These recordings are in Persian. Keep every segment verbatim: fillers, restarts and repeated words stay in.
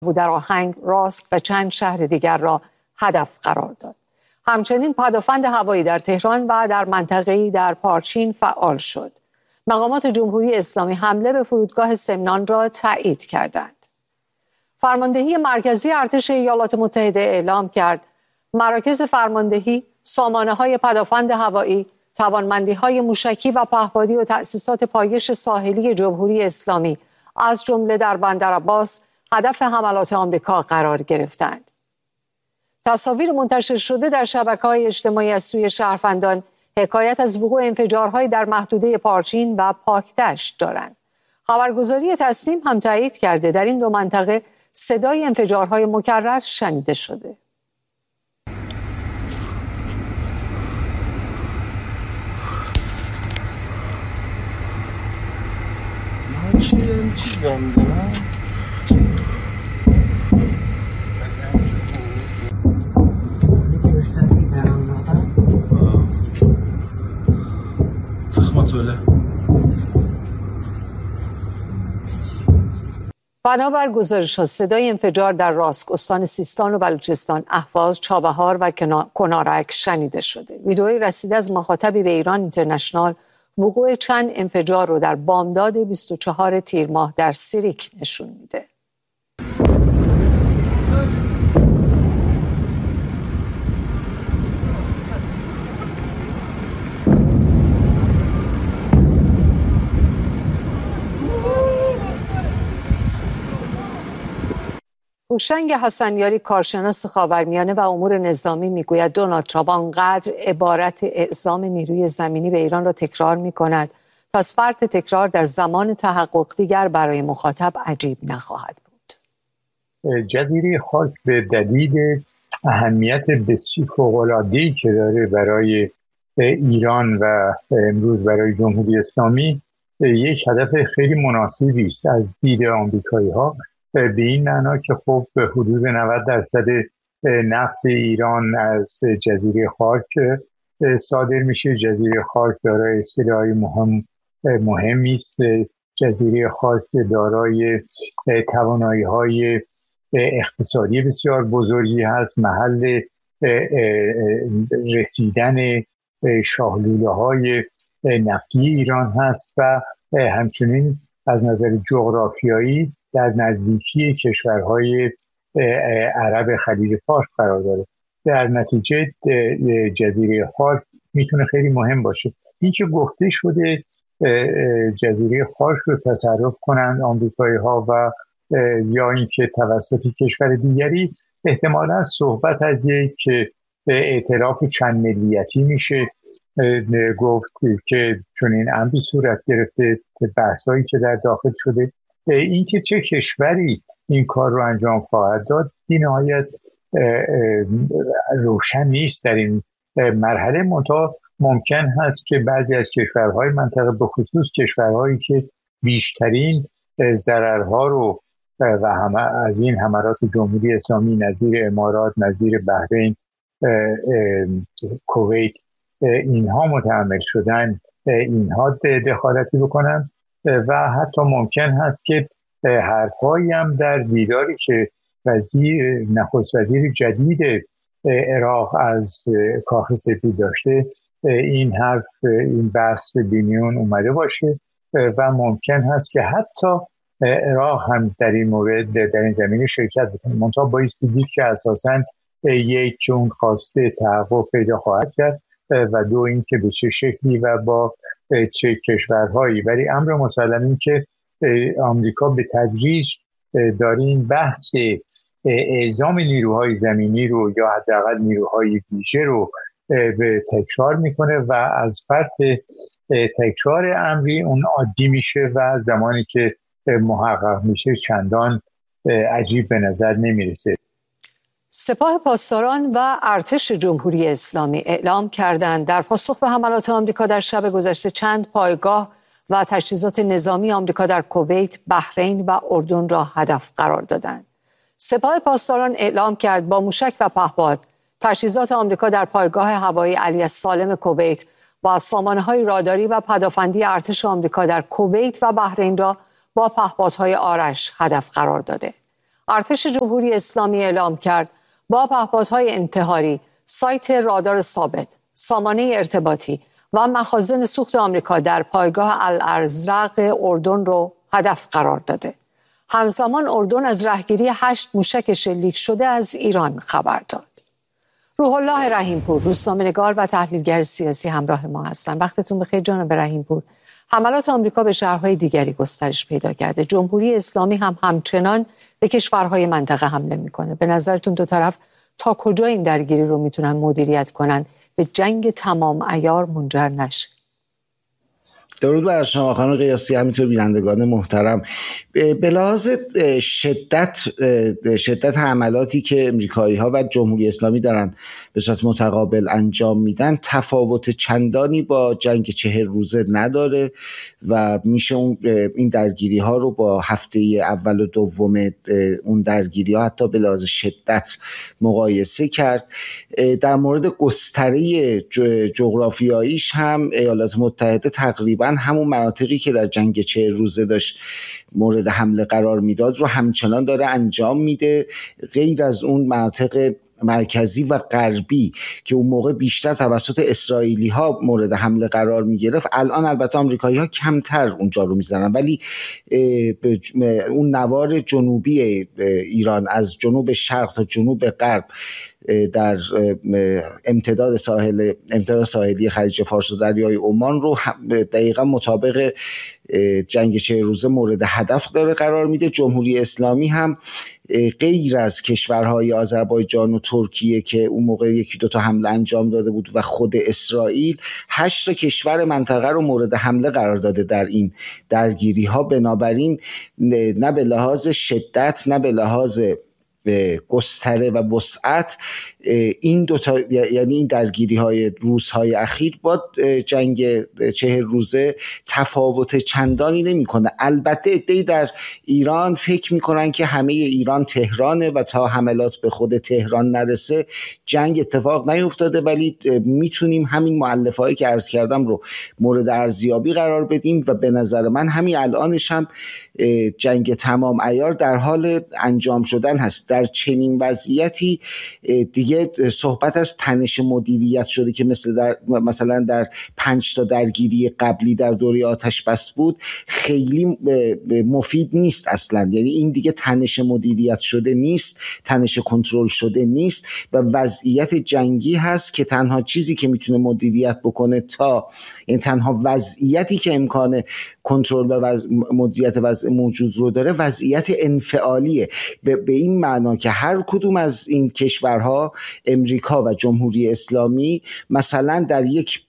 در آهنگ، راسک و چند شهر دیگر را هدف قرار داد. همچنین پدافند هوایی در تهران و در منطقه‌ای در پارچین فعال شد. مقامات جمهوری اسلامی حمله به فرودگاه سمنان را تایید کردند. فرماندهی مرکزی ارتش ایالات متحده اعلام کرد مراکز فرماندهی، سامانه‌های پدافند هوایی، توانمندی‌های موشکی و پهپادی و تأسیسات پایش ساحلی جمهوری اسلامی از جمله در بندرعباس هدف حملات آمریکا قرار گرفتند. تصاویر منتشر شده در شبکه‌های اجتماعی از سوی شهروندان حکایت از وقوع انفجارهای در محدوده پارچین و پاکدشت دارند. خبرگزاری تسنیم هم تایید کرده در این دو منطقه صدای انفجارهای مکرر شنیده شده. چی دارم چی دارم میزنم؟ بنابر گزارش‌ها صدای انفجار در راسک، استان سیستان و بلوچستان، اهواز، چابهار و کنارک شنیده شده. ویدئویی رسیده از مخاطبی به ایران اینترنشنال وقوع چند انفجار رو در بامداد بیست و چهار تیر ماه در سیریک نشون میده. هوشنگ حسنیاری، کارشناس خاورمیانه و امور نظامی، میگوید دونالد ترامپ آنقدر عبارت اعزام نیروی زمینی به ایران را تکرار میکند تا از فرط تکرار در زمان تحقق دیگر برای مخاطب عجیب نخواهد بود. جزیره خاک به دلیل اهمیت بسیار فوق‌العاده‌ای که داره برای ایران و امروز برای جمهوری اسلامی یک هدف خیلی مناسبی است از دید آمریکایی‌ها، به این معنا که خب حدود نود درصد نفت ایران از جزیره خاک صادر میشه. جزیره خاک دارای اسکله‌های مهم مهمی است. جزیره خاک دارای توانایی‌های اقتصادی بسیار بزرگی هست. محل رسیدن شاهلوله‌های نفتی ایران هست و همچنین از نظر جغرافیایی در نزدیکی کشورهای عرب خلیج فارس قرار داره. در نتیجه جزیره خاک میتونه خیلی مهم باشه. این که گفته شده جزیره خاک رو تصرف کنند آمریکایی‌ها و یا اینکه توسط کشور دیگری، احتمالاً صحبت از یک ائتلاف چند ملیتی میشه گفت که چون این امری صورت گرفته، بحثایی که در داخل شده، این که چه کشوری این کار رو انجام خواهد داد بی نهایت روشن نیست در این مرحله. منتها ممکن هست که بعضی از کشورهای منطقه، به خصوص کشورهایی که بیشترین ضررها رو و همه از این حملات جمهوری اسلامی نظیر امارات، نظیر بحرین، کویت، اینها متحمل شدن، اینها دخالتی بکنن و حتی ممکن هست که حرفایی هم در دیداری که وزیر نخست وزیر جدید عراق از کاخ سفید داشته، این حرف این بحث بیمیون اومده باشه و ممکن هست که حتی عراق هم در این مورد در این زمینه شرکت بکنه. منتها بایستی دید که اساساً یک که اون خواسته تحقق پیدا خواهد کرد و دو این که به چه شکلی و با چه کشورهایی. ولی امر مسلم این که آمریکا به تدریج داره این بحث اعزام نیروهای زمینی رو یا حداقل نیروهای ویژه رو به تکرار میکنه و از فرط تکرار امری اون عادی میشه و زمانی که محقق میشه چندان عجیب به نظر نمیرسه. سپاه پاسداران و ارتش جمهوری اسلامی اعلام کردند در پاسخ به حملات آمریکا در شب گذشته چند پایگاه و تجهیزات نظامی آمریکا در کویت، بحرین و اردن را هدف قرار دادند. سپاه پاسداران اعلام کرد با موشک و پهپاد تجهیزات آمریکا در پایگاه هوایی علی السالم کویت و سامانه‌های راداری و پدافندی ارتش آمریکا در کویت و بحرین را با پهپادهای آرش هدف قرار داده. ارتش جمهوری اسلامی اعلام کرد با پهپادهای انتحاری سایت رادار ثابت، سامانه ارتباطی و مخازن سوخت آمریکا در پایگاه الازرق اردن رو هدف قرار داده. همزمان اردن از رهگیری هشت موشک شلیک شده از ایران خبر داد. روح الله رحیمپور، روزنامه‌نگار و تحلیلگر سیاسی همراه ما هستند. وقتتون بخیر جناب رحیمپور. حملات آمریکا به شهرهای دیگری گسترش پیدا کرده. جمهوری اسلامی هم همچنان به کشورهای منطقه حمله میکنه. به نظرتون دو طرف تا کجا این درگیری رو میتونن مدیریت کنن به جنگ تمام عیار منجر نشه؟ درود بر شما خانم قیاسی، همینطور بینندگان محترم. به لحاظ شدت شدت حملاتی که امریکایی ها و جمهوری اسلامی دارن به صورت متقابل انجام میدن تفاوت چندانی با جنگ چهل روزه نداره و میشه اون این درگیری ها رو با هفته اول و دوم اون درگیری ها حتی به لحاظ شدت مقایسه کرد. در مورد گستره جغرافیاییش هم ایالات متحده تقریبا همون مناطقی که در جنگ چهل روزه داشت مورد حمله قرار میداد رو همچنان داره انجام میده، غیر از اون مناطق مرکزی و غربی که اون موقع بیشتر توسط اسرائیلی ها مورد حمله قرار می گرفت. الان البته آمریکایی ها کمتر اونجا رو میزنن، ولی اون نوار جنوبی ایران از جنوب شرق تا جنوب غرب در امتداد ساحل امتداد ساحلی خلیج فارس و دریای عمان رو دقیقا مطابق جنگ چهل روزه مورد هدف داره قرار میده. جمهوری اسلامی هم غیر از کشورهای آذربایجان و ترکیه که اون موقع یکی دو تا حمله انجام داده بود و خود اسرائیل، هشت تا کشور منطقه رو مورد حمله قرار داده در این درگیری ها. بنابراین نه به لحاظ شدت نه به لحاظ گستره و وسعت این دو تا، یعنی این درگیری های روزهای اخیر با جنگ چهل روزه تفاوت چندانی نمیکنه. البته عده‌ای در ایران فکر میکنن که همه ایران تهرانه و تا حملات به خود تهران نرسه جنگ اتفاق نیفتاده، ولی میتونیم همین مؤلفه هایی که عرض کردم رو مورد ارزیابی قرار بدیم و به نظر من همین الانش هم جنگ تمام عیار در حال انجام شدن هست. در چنین وضعیتی دیگه صحبت از تنش مدیریت شده که مثل در مثلا در پنج تا درگیری قبلی در دوره آتش بس بود خیلی مفید نیست اصلا. یعنی این دیگه تنش مدیریت شده نیست، تنش کنترل شده نیست و وضعیت جنگی هست که تنها چیزی که میتونه مدیریت بکنه تا این تنها وضعیتی که امکان کنترل و وضع مدیریت وضع موجود رو داره وضعیت انفعالیه. به, به این معنا که هر کدوم از این کشورها امریکا و جمهوری اسلامی مثلا در یک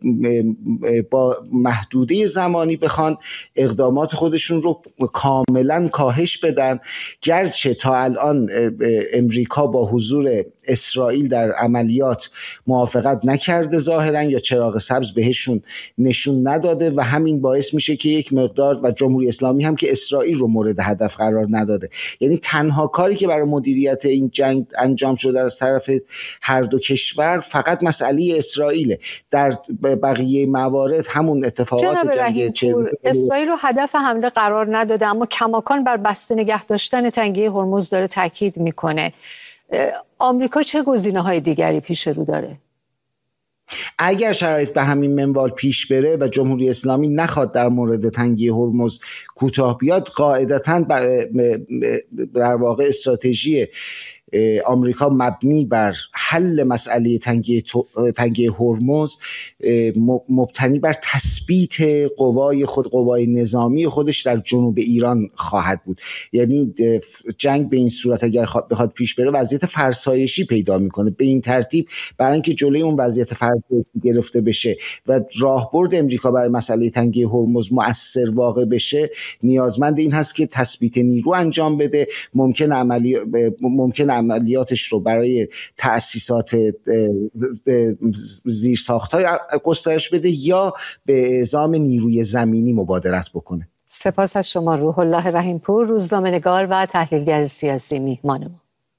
با محدوده زمانی بخوان اقدامات خودشون رو کاملا کاهش بدن، گرچه تا الان امریکا با حضور اسرائیل در عملیات موافقت نکرده ظاهرا یا چراغ سبز بهشون نشون نداده و همین باعث میشه که یک مقدار و جمهوری اسلامی هم که اسرائیل رو مورد هدف قرار نداده. یعنی تنها کاری که برای مدیریت این جنگ انجام شده از طرف هر دو کشور فقط مسئله اسرائیل. در بقیه موارد همون اتفاقات جنگ چهل اسرائیل رو هدف حمله قرار نداده، اما کماکان بر بسته نگه داشتن تنگه هرمز داره تاکید میکنه. آمریکا چه گزینه‌های دیگری پیش رو داره؟ اگر شرایط به همین منوال پیش بره و جمهوری اسلامی نخواد در مورد تنگی هرمز کوتاه بیاد، قاعدتاً در واقع استراتژی آمریکا مبنی بر حل مسئله تنگی تنگی هرمز مبتنی بر تثبیت قوای خود قوای نظامی خودش در جنوب ایران خواهد بود. یعنی جنگ به این صورت اگر بخواد پیش بره وضعیت فرسایشی پیدا میکنه. به این ترتیب برای اینکه جلوی اون وضعیت فرسایشی گرفته بشه و راهبرد امریکا برای مسئله تنگی هرمز مؤثر واقع بشه، نیازمند این هست که تثبیت نیرو انجام بده. ممکن عملی ممکن عملیاتش رو برای تأسیسات زیرساخت‌های گسترش بده یا به اعزام نیروی زمینی مبادرت بکنه. سپاس از شما روح الله رحیمپور، روزنامه‌نگار و تحلیلگر سیاسی میهمان ما.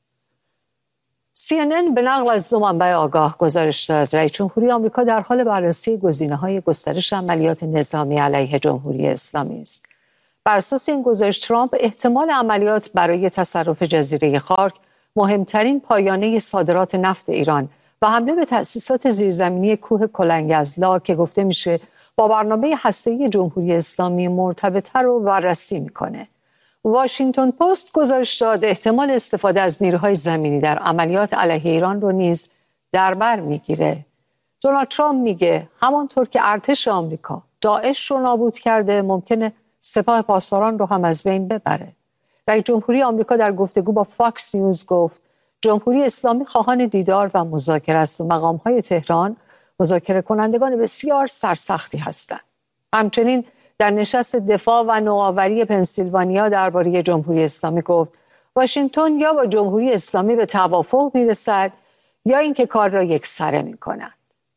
سی ان ان به نقل از دو منبع آگاه گزارش داد رئیس جمهوری آمریکا در حال بررسی گزینه‌های گسترش عملیات نظامی علیه جمهوری اسلامی است. بر اساس این گزارش ترامپ احتمال عملیات برای تصرف جزیره خارک، مهمترین پایانه صادرات نفت ایران و حمله به تأسیسات زیرزمینی کوه کلنگزلا که گفته میشه با برنامه هسته‌ای جمهوری اسلامی مرتبطه رو بررسی میکنه. واشنگتن پست گزارش داد احتمال استفاده از نیروهای زمینی در عملیات علیه ایران رو نیز در بر میگیره. دونالد ترامپ میگه همانطور که ارتش آمریکا داعش رو نابود کرده، ممکنه سپاه پاسداران رو هم از بین ببره. رئیس جمهوری آمریکا در گفتگو با فاکس نیوز گفت جمهوری اسلامی خواهان دیدار و مذاکره است و مقام‌های تهران مذاکره کنندگان بسیار سرسختی هستند. همچنین در نشست دفاع و نوآوری پنسیلوانیا درباره جمهوری اسلامی گفت واشنگتن یا با جمهوری اسلامی به توافق میرسد یا اینکه کار را یکسره می‌کند.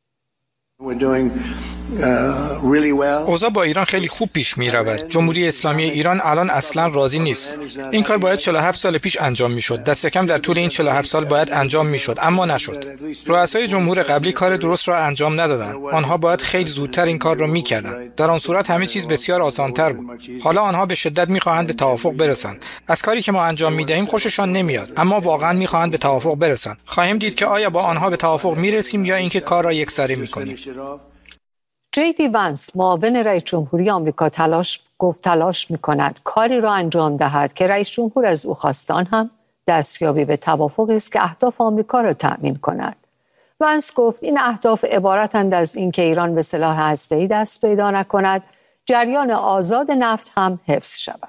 اوضاع با ایران خیلی خوب پیش می رود. جمهوری اسلامی ایران الان اصلا راضی نیست. این کار باید چهل و هفت سال پیش انجام می شد. دست کم در طول این چهل و هفت سال باید انجام می شد، اما نشد. رؤسای جمهور قبلی کار درست را انجام ندادند. آنها باید خیلی زودتر این کار را می کردند. در آن صورت همه چیز بسیار آسان‌تر بود. حالا آنها به شدت می خواهند به توافق برسند. از کاری که ما انجام می دهیم خوششان نمیاد، اما واقعا می خواهند به توافق برسند. خواهیم دید که آیا با آنها به توافق می رسیم یا اینکه کار را یکسره می کنیم. جی دی وانس معاون رئیس جمهوری آمریکا تلاش گفت تلاش می‌کند کاری را انجام دهد که رئیس جمهور از او خواسته، آن هم دستیابی به توافقی است که اهداف آمریکا را تأمین کند. وانس گفت این اهداف عبارتند از اینکه ایران به سلاح هسته‌ای دست پیدا نکند، جریان آزاد نفت هم حفظ شود.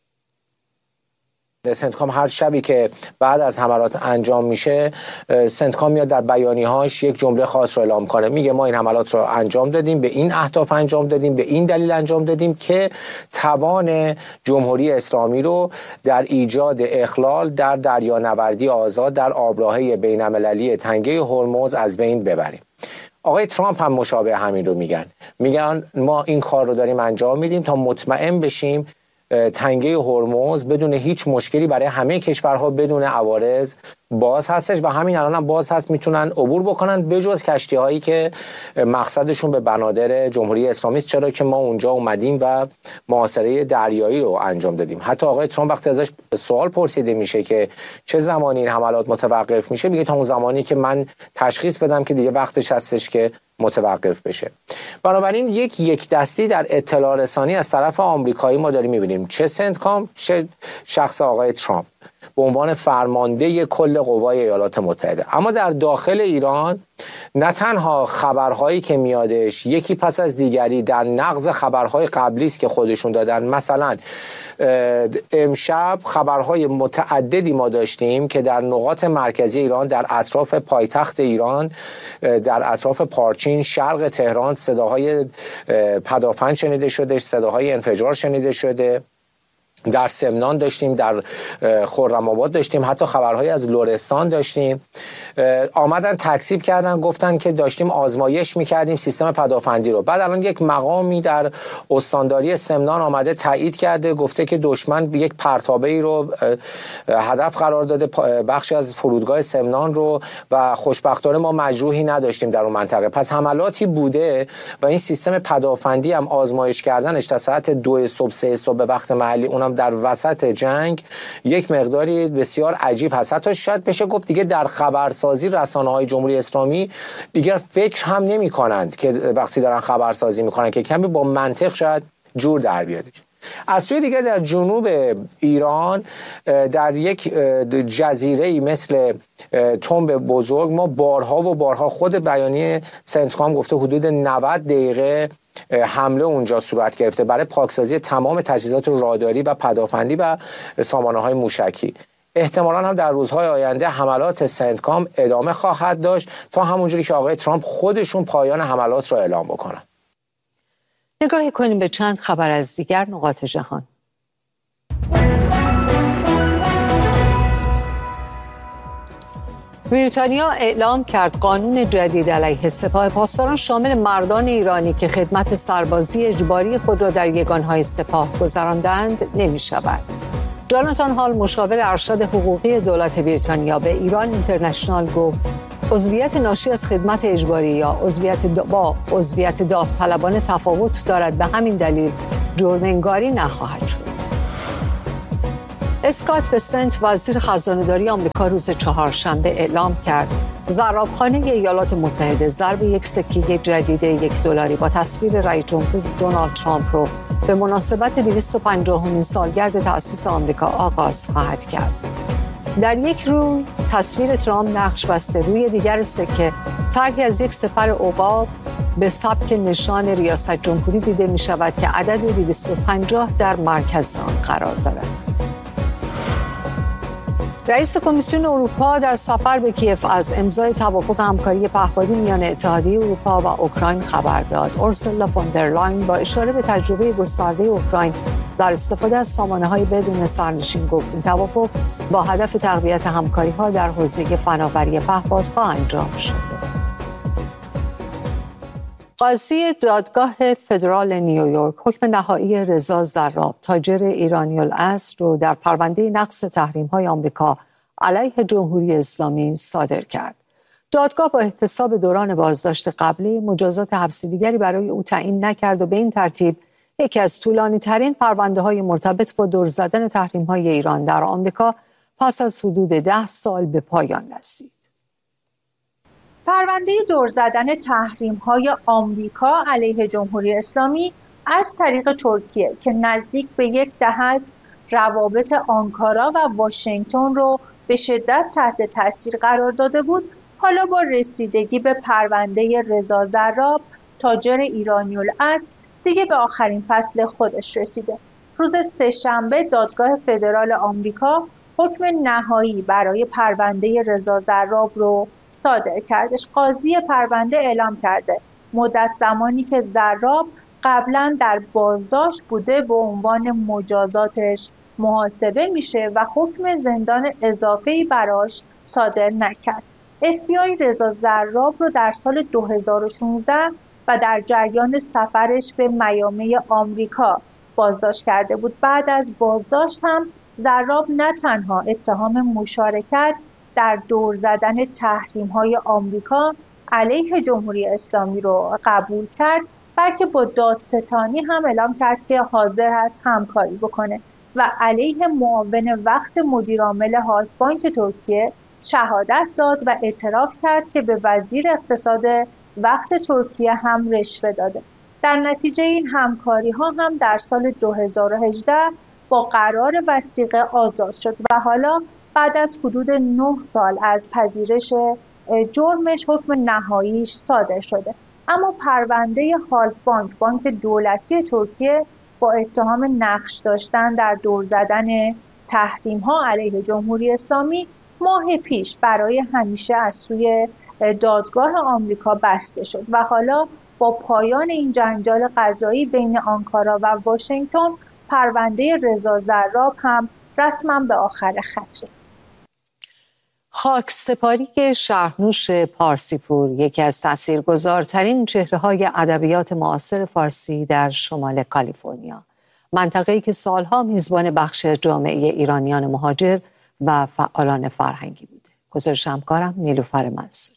سنتکام هر شبی که بعد از حملات انجام میشه، سنتکام میاد در بیانیه‌هاش یک جمله خاص رو اعلام کنه، میگه ما این حملات رو انجام دادیم، به این اهداف انجام دادیم، به این دلیل انجام دادیم که توان جمهوری اسلامی رو در ایجاد اخلال در دریانوردی آزاد در آبراهه بین‌المللی تنگه هرمز از بین ببریم. آقای ترامپ هم مشابه همین رو میگن، میگن ما این کار رو داریم انجام میدیم تا مطمئن بشیم تنگه هرمز بدون هیچ مشکلی برای همه کشورها بدون عوارض باز هستش و همین الان هم باز هست، میتونن عبور بکنن بجز کشتی هایی که مقصدشون به بنادر جمهوری اسلامی است، چرا که ما اونجا اومدیم و محاصره دریایی رو انجام دادیم. حتی آقای ترامپ وقتی ازش سوال پرسیده میشه که چه زمانی این حملات متوقف میشه، میگه تا اون زمانی که من تشخیص بدم که دیگه وقتش هستش که متوقف بشه. بنابراین یک یک دستی در اطلاع رسانی از طرف آمریکایی ما داریم میبینیم، چه سنتکام چه شخص آقای ترامپ به عنوان فرمانده کل قوای ایالات متحده. اما در داخل ایران نه تنها خبرهایی که میادش یکی پس از دیگری در نقض خبرهای قبلی است که خودشون دادن. مثلا امشب خبرهای متعددی ما داشتیم که در نقاط مرکزی ایران، در اطراف پایتخت ایران، در اطراف پارچین، شرق تهران، صداهای پدافند شنیده شده، صداهای انفجار شنیده شده. در سمنان داشتیم، در خرم آباد داشتیم، حتی خبرهای از لرستان داشتیم. آمدن تکذیب کردن، گفتن که داشتیم آزمایش میکردیم سیستم پدافندی رو. بعد الان یک مقامی در استانداری سمنان آمده تایید کرده، گفته که دشمن یک پرتابه‌ای رو هدف قرار داده، بخشی از فرودگاه سمنان رو، و خوشبختانه ما مجروحی نداشتیم در اون منطقه. پس حملاتی بوده و این سیستم پدافندی هم آزمایش کردنش تا ساعت دو صبح سه صبح به وقت محلی، اونم در وسط جنگ، یک مقداری بسیار عجیب هست. حتی شاید بشه گفت دیگه در خبرسازی رسانه‌های جمهوری اسلامی دیگر فکر هم نمی‌کنند که وقتی دارن خبرسازی می‌کنن که کمی با منطق شاید جور در بیادش. از سوی دیگه در جنوب ایران در یک جزیره‌ای مثل تنب بزرگ ما بارها و بارها، خود بیانیه سنتکام گفته حدود نود دقیقه حمله اونجا صورت گرفته برای پاکسازی تمام تجهیزات راداری و پدافندی و سامانه‌های موشکی. احتمالاً هم در روزهای آینده حملات سنتکام ادامه خواهد داشت تا همونجوری که آقای ترامپ خودشون پایان حملات را اعلام بکنن. نگاهی کنیم به چند خبر از دیگر نقاط جهان. بریتانیا اعلام کرد قانون جدید علیه سپاه پاسداران شامل مردان ایرانی که خدمت سربازی اجباری خود را در یگانهای سپاه گذراندند نمی شود. جاناتان هال مشاور ارشد حقوقی دولت بریتانیا به ایران اینترنشنال گفت عضویت ناشی از خدمت اجباری یا عضویت با عضویت داوطلبانه تفاوت دارد، به همین دلیل جرم‌انگاری نخواهد شد. اسکات بسنت وزیر خزانه‌داری آمریکا روز چهارشنبه اعلام کرد زرابخانه ایالات متحده ضرب یک سکه جدید یک دلاری با تصویر رئیس جمهور دونالد ترامپ رو به مناسبت دویست و پنجاهمین سالگرد تأسیس آمریکا آغاز خواهد کرد. در یک روی تصویر ترامپ نقش بسته، روی دیگر سکه طرحی از یک سپر عقاب به سبک نشان ریاست جمهوری دیده می شود که عدد دویست و پنجاه در مرکز آن قرار دارد. رئیس کمیسیون اروپا در سفر به کیف از امضای توافق همکاری پهپادی میان اتحادیه اروپا و اوکراین خبر داد. اورسولا فون در لاین با اشاره به تجربه گسترده اوکراین در استفاده از سامانه‌های بدون سرنشین گفت این توافق با هدف تقویت همکاری‌ها در حوزه فناوری پهپادها انجام شده. قاضی دادگاه فدرال نیویورک حکم نهایی رضا زراب تاجر ایرانی الاصل رو در پرونده نقض تحریم‌های آمریکا علیه جمهوری اسلامی صادر کرد. دادگاه با احتساب دوران بازداشت قبلی مجازات حبسی دیگری برای او تعیین نکرد و به این ترتیب یکی از طولانی‌ترین پرونده‌های مرتبط با دور زدن تحریم‌های ایران در آمریکا پس از حدود ده سال به پایان رسید. پرونده دور زدن تحریم‌های آمریکا علیه جمهوری اسلامی از طریق ترکیه که نزدیک به یک دهه است روابط آنکارا و واشنگتن رو به شدت تحت تاثیر قرار داده بود، حالا با رسیدگی به پرونده رضا زراب تاجر ایرانی الاصل دیگه به آخرین فصل خودش رسیده. روز سه‌شنبه دادگاه فدرال آمریکا حکم نهایی برای پرونده رضا زراب رو صادر کردش. قاضی پرونده اعلام کرده مدت زمانی که زراب قبلا در بازداشت بوده به عنوان مجازاتش محاسبه میشه و حکم زندان اضافه‌ای براش صادر نکرد. اف بی آی رضا زراب رو در سال دو هزار و شانزده و در جریان سفرش به میامی آمریکا بازداشت کرده بود. بعد از بازداشت هم زراب نه تنها اتهام مشارکت در دور زدن تحریم‌های آمریکا علیه جمهوری اسلامی رو قبول کرد، بلکه با دادستانی هم اعلام کرد که حاضر است همکاری بکنه و علیه معاون وقت مدیرعامل هالفبانک ترکیه شهادت داد و اعتراف کرد که به وزیر اقتصاد وقت ترکیه هم رشوه داده. در نتیجه این همکاری‌ها هم در سال دو هزار و هجده با قرار وثیقه آزاد شد و حالا بعد از حدود نه سال از پذیرش جرمش حکم نهاییش صادر شده. اما پرونده هالفبانک بانک دولتی ترکیه با اتهام نقش داشتن در دور زدن تحریم‌ها علیه جمهوری اسلامی ماه پیش برای همیشه از سوی دادگاه آمریکا بسته شد و حالا با پایان این جنجال قضایی بین آنکارا و واشنگتن پرونده رضا زراب هم رسما به آخر خط رسید. خاکسپاری شهرنوش پارسیپور یکی از تاثیرگذارترین چهره‌های ادبیات معاصر فارسی در شمال کالیفرنیا، منطقه‌ای که سالها میزبان بخش جامعه ایرانیان مهاجر و فعالان فرهنگی بوده. گزارش همکارم نیلوفر منصوری.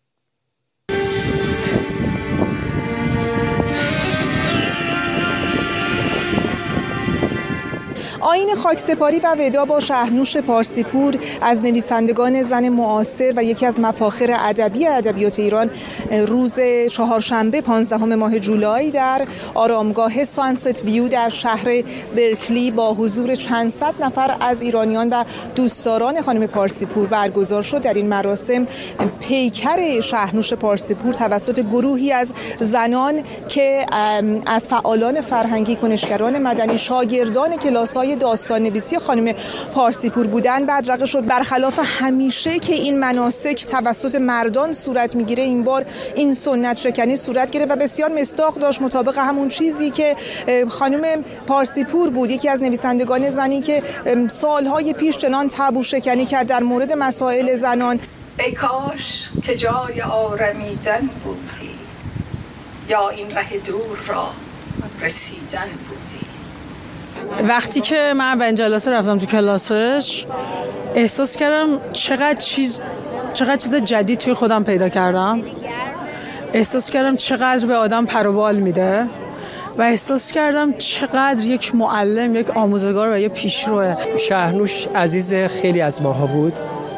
آیین خاکسپاری و ودا با شهرنوش پارسیپور از نویسندگان زن معاصر و یکی از مفاخر ادبی ادبیات ایران روز چهارشنبه پانزدهم ماه جولای در آرامگاه سانست ویو در شهر برکلی با حضور چند صد نفر از ایرانیان و دوستداران خانم پارسیپور برگزار شد. در این مراسم پیکر شهرنوش پارسیپور توسط گروهی از زنان که از فعالان فرهنگی، کنشگران مدنی، شاگردان کلاس‌های داستان نویسی خانم پارسیپور بودن بدرقه شد. برخلاف همیشه که این مناسک توسط مردان صورت میگیره، این بار این سنت شکنی صورت گرفت و بسیار مصداق داشت مطابق همون چیزی که خانم پارسیپور بود، یکی از نویسندگان زنی که سالهای پیش چنان تابو شکنی کرد در مورد مسائل زنان. ای کاش که جای آرمیدن بودی، یا این ره دور را رسیدن بودی. وقتی که من اولین جلسه رفتم تو کلاسش احساس کردم چقدر چیز چقدر چیز جدید توی خودم پیدا کردم. احساس کردم چقدر به آدم پر و بال میده، و احساس کردم چقدر یک معلم، یک آموزگار و یک پیشروه. شهرنوش عزیز خیلی از ماها بود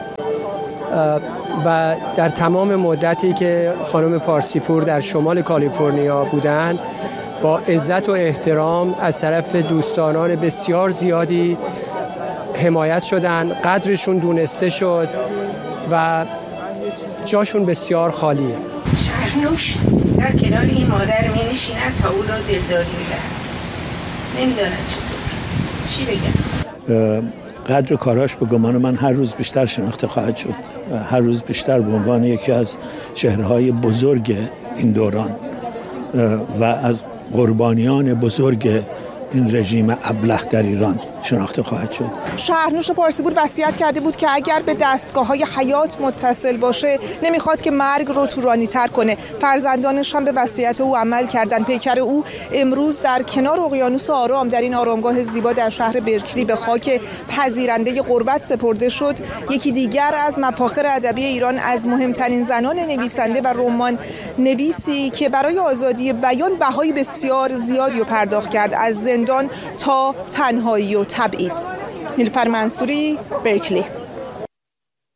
و در تمام مدتی که خانم پارسیپور در شمال کالیفرنیا بودن با عزت و احترام از طرف دوستانان بسیار زیادی حمایت شدن، قدرشون دونسته شد و جاشون بسیار خالیه. شهرنوش در کنار این مادر می نشیند تا او را دلداری می‌دهد. نمی‌داند چطور چی بگم. قدر کاراش به گمان من هر روز بیشتر شناخته خواهد شد، هر روز بیشتر به عنوان یکی از چهره‌های بزرگ این دوران و از قربانیان بزرگ این رژیم ابله در ایران شناخته خواهد شد. شهرنوش پارسیپور وصیت کرده بود که اگر به دستگاه‌های حیات متصل باشه نمیخواد که مرگ رو طولانی‌تر کنه. فرزندانش هم به وصیت او عمل کردن. پیکر او امروز در کنار اقیانوس آرام در این آرامگاه زیبا در شهر برکلی به خاک پذیرنده غربت سپرده شد. یکی دیگر از مفاخر ادبی ایران، از مهمترین زنان نویسنده و رمان نویسی که برای آزادی بیان بهای بسیار زیادی رو پرداخت کرد، از زندان تا تنهایی و تبعید. نیلوفر منصوری، برکلی.